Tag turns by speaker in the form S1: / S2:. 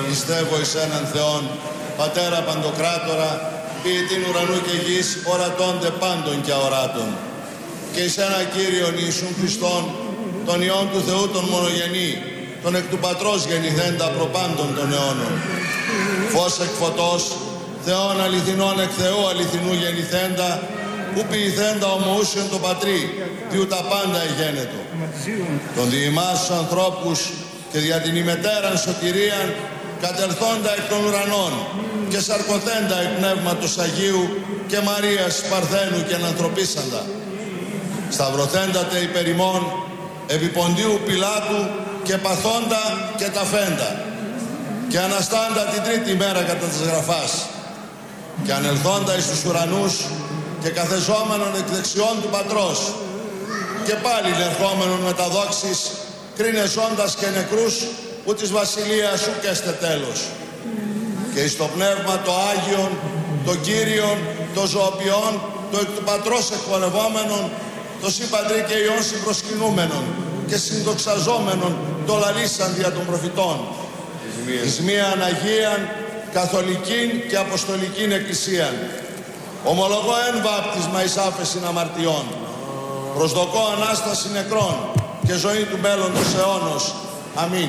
S1: Πιστεύω εις έναν Θεόν, Πατέρα Παντοκράτορα, ποιητήν ουρανού και γης, ορατώνται πάντων και αοράτων. Και εις ένα Κύριον Ιησούν Χριστόν, τον Υιόν του Θεού τον μονογενή, τον εκ του Πατρός γεννηθέντα προπάντων των αιώνων. Φως εκ φωτός, Θεόν αληθινών εκ Θεού αληθινού γεννηθέντα, που ποιηθέντα ομοούσιον το Πατρί, διού τα πάντα εγένετο. Τον διημάς τους ανθρώπους και δια την ημετέραν σωτηρίαν, κατερθόντα εκ των ουρανών και σαρκωθέντα εκ πνεύματος Αγίου και Μαρίας Παρθένου και ενανθρωπίσαντα. Σταυρωθέντατε υπερ ημών, επί Ποντίου Πιλάτου και παθόντα και ταφέντα, και αναστάντα την τρίτη μέρα κατά της γραφάς, και ανελθόντα εις τους ουρανούς και καθεζόμενον εκ δεξιών του Πατρός, και πάλι ερχόμενον με τα δόξης, κρίνεσόντας και νεκρούς, που της βασιλείας σου καίστε τέλος. Και εις το πνεύμα το Άγιον, το Κύριον, το ζωοποιόν, το εκ του Πατρός εκπορευόμενον, το Συ Πατρί και Υιόν συμπροσκυνούμενον και συνδοξαζόμενον το λαλήσαν δια των προφητών. Εις μίαν Αγίαν, Καθολικήν και Αποστολικήν Εκκλησίαν. Ομολογώ εν βάπτισμα εις άφεσιν αμαρτιών. Προσδοκώ Ανάσταση νεκρών και ζωή του μέλλοντος αιώνος. Αμήν.